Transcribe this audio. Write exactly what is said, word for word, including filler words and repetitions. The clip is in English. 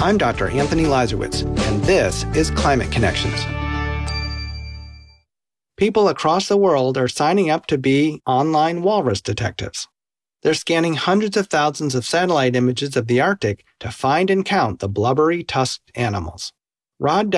I'm Doctor Anthony Lazarowitz, and this is Climate Connections. People across the world are signing up to be online walrus detectives. They're scanning hundreds of thousands of satellite images of the Arctic to find and count the blubbery, tusked animals. Rod